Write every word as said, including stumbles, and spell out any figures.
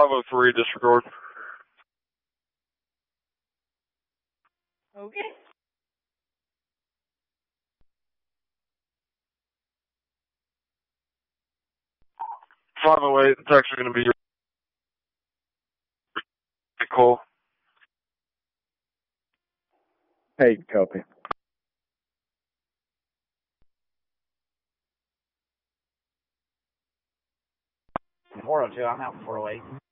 five oh three, disregard. Okay. five oh eight, it's actually going to be your call. Hey, copy. four oh two, I'm out four oh eight.